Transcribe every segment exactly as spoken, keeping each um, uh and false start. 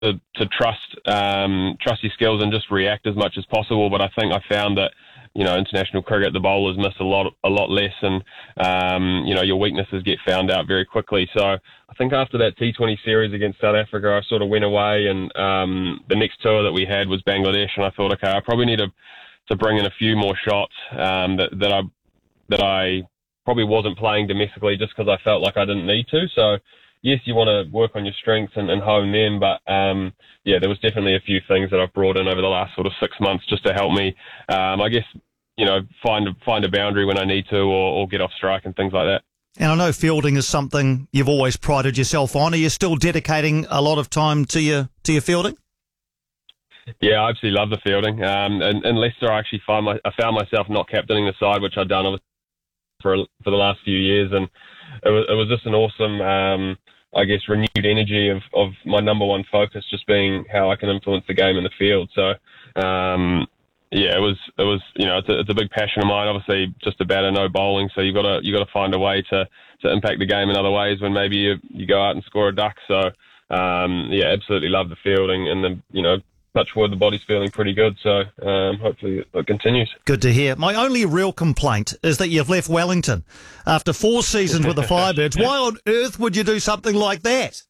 to, to trust um, trust your skills and just react as much as possible. But I think I found that, you know, international cricket, the bowlers miss a lot a lot less, and um, you know, your weaknesses get found out very quickly. So I think after that T twenty series against South Africa, I sort of went away, and um, the next tour that we had was Bangladesh, and I thought, okay, I probably need to to bring in a few more shots um, that that I that I probably wasn't playing domestically just because I felt like I didn't need to. So yes, you want to work on your strengths and, and hone them, but um, yeah, there was definitely a few things that I've brought in over the last sort of six months just to help me, um, I guess, you know, find find a boundary when I need to, or, or get off strike and things like that. And I know fielding is something you've always prided yourself on. Are you still dedicating a lot of time to your to your fielding? Yeah, I absolutely love the fielding. Um, and, and Leicester, I actually find my, I found myself not captaining the side, which I'd done obviously for for the last few years, and it was it was just an awesome, um, I guess, renewed energy of, of my number one focus just being how I can influence the game in the field. So, um, yeah, it was it was you know it's a, it's a big passion of mine. Obviously, just about a no bowling, so you got to you got to find a way to, to impact the game in other ways when maybe you you go out and score a duck. So, um, yeah, absolutely love the fielding, and then you know. Touch wood, the body's feeling pretty good, so um, hopefully it continues. Good to hear. My only real complaint is that you've left Wellington after four seasons with the Firebirds. Why on earth would you do something like that?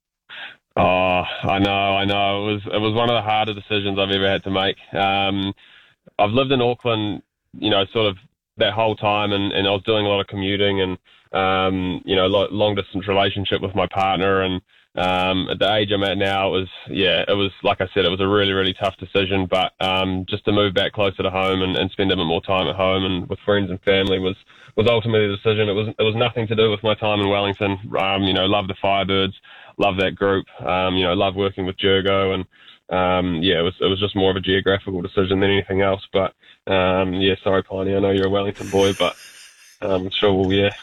Oh, I know, I know. It was it was one of the harder decisions I've ever had to make. Um, I've lived in Auckland, you know, sort of that whole time, and, and I was doing a lot of commuting and, um, you know, long distance relationship with my partner, and Um, at the age I'm at now, it was, yeah, it was, like I said, it was a really, really tough decision, but um, just to move back closer to home and, and spend a bit more time at home and with friends and family was, was ultimately the decision. It was, it was nothing to do with my time in Wellington. Um, you know, love the Firebirds, love that group, um, you know, love working with Jurgo, and um, yeah, it was, it was just more of a geographical decision than anything else. But um, yeah, sorry, Piney, I know you're a Wellington boy, but I'm sure we'll, yeah.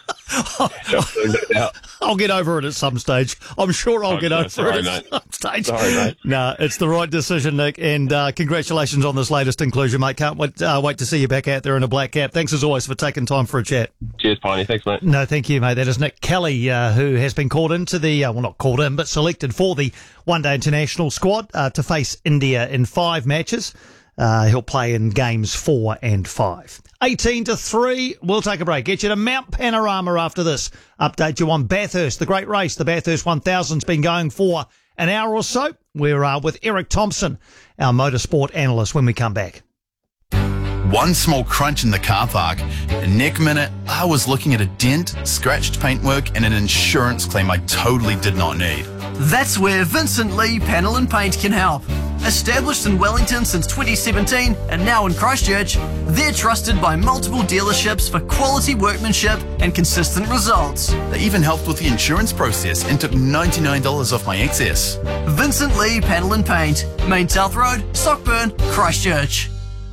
I'll get over it at some stage. I'm sure I'll oh, get no, over sorry, it mate. at some stage. Sorry, mate. No, it's the right decision, Nick, and uh, congratulations on this latest inclusion, mate. Can't wait, uh, wait to see you back out there in a black cap. Thanks as always for taking time for a chat. Cheers, Piney. Thanks, mate. No, thank you, mate. That is Nick Kelly, uh, who has been called into the, uh, well, not called in, but selected for the one-day international squad uh, to face India in five matches. Uh, he'll play in games four and five. eighteen to three. We'll take a break. Get you to Mount Panorama after this. Update you on Bathurst, the great race. The Bathurst one thousand's been going for an hour or so. We're uh, with Eric Thompson, our motorsport analyst, when we come back. One small crunch in the car park, and next minute I was looking at a dent, scratched paintwork, and an insurance claim I totally did not need. That's where Vincent Lee Panel and Paint can help. Established in Wellington since twenty seventeen and now in Christchurch, they're trusted by multiple dealerships for quality workmanship and consistent results. They even helped with the insurance process and took ninety-nine dollars off my excess. Vincent Lee Panel and Paint, Main South Road, Stockburn, Christchurch.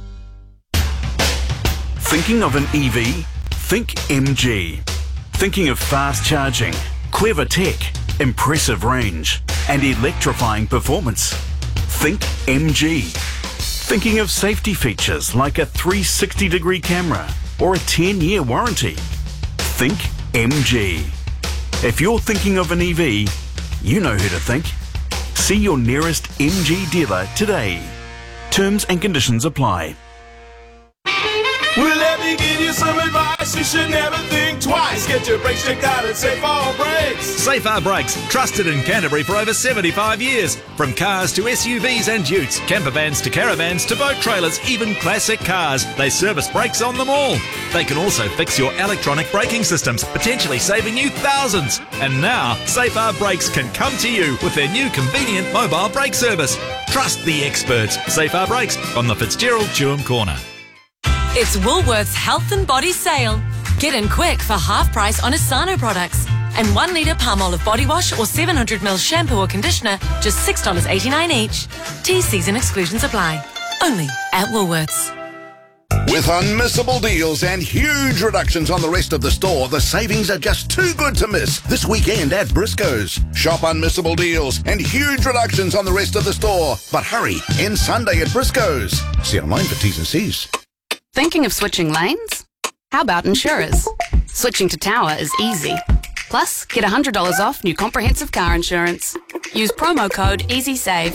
Thinking of an E V? Think M G. Thinking of fast charging, clever tech, impressive range, and electrifying performance? Think M G. Thinking of safety features like a three sixty degree camera or a ten year warranty? Think M G. If you're thinking of an E V, you know who to think. See your nearest M G dealer today. Terms and conditions apply. Well, let me give you some advice. You should never think twice. Get your brakes checked out at Safar Brakes. Safar Brakes, trusted in Canterbury for over seventy-five years. From cars to S U Vs and utes, camper vans to caravans to boat trailers, even classic cars. They service brakes on them all. They can also fix your electronic braking systems, potentially saving you thousands. And now, Safar Brakes can come to you with their new convenient mobile brake service. Trust the experts. Safar Brakes on the Fitzgerald Chewham Corner. It's Woolworths Health and Body Sale. Get in quick for half price on Asano products. And one litre Palmolive body wash or seven hundred milliliters shampoo or conditioner, just six dollars eighty-nine each. T-C's and exclusions apply. Only at Woolworths. With unmissable deals and huge reductions on the rest of the store, the savings are just too good to miss this weekend at Briscoe's. Shop unmissable deals and huge reductions on the rest of the store. But hurry, end Sunday at Briscoe's. See online for T's and C's. Thinking of switching lanes? How about insurers? Switching to Tower is easy. Plus, get one hundred dollars off new comprehensive car insurance. Use promo code EasySave